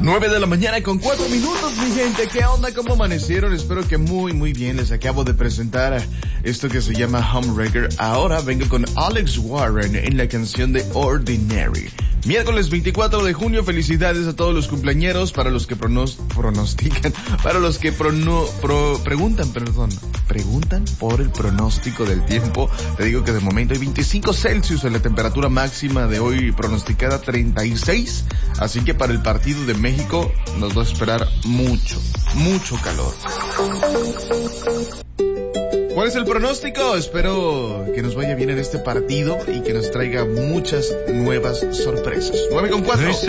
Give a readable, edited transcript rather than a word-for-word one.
9 de la mañana con 4 minutos, mi gente. ¿Qué onda? ¿Cómo amanecieron? Espero que muy bien. Les acabo de presentar esto que se llama Homewrecker. Ahora vengo con Alex Warren en la canción de Ordinary. Miércoles 24 de junio, felicidades a todos los cumpleañeros, para los que pronostican, para los que preguntan por el pronóstico del tiempo. Te digo que de momento hay 25 Celsius en la temperatura máxima de hoy, pronosticada 36, así que para el partido de México nos va a esperar mucho calor. ¿Cuál es el pronóstico? Espero que nos vaya bien en este partido y que nos traiga muchas nuevas sorpresas. 9:04.